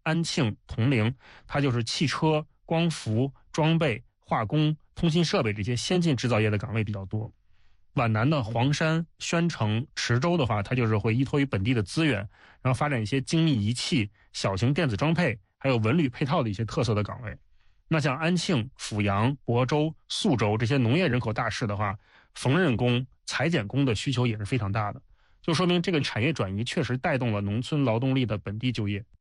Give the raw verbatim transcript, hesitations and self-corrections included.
安庆、铜陵，它就是汽车、光伏、装备、化工、通信设备这些先进制造业的岗位比较多。皖南的黄山、宣城、池州的话，它就是会依托于本地的资源，然后发展一些精密仪器、小型电子装配，还有文旅配套的一些特色的岗位。那像安庆、阜阳、亳州、宿州这些农业人口大市的话，缝纫工、裁剪工的需求也是非常大的，就说明这个产业转移确实带动了农村劳动力的本地就业。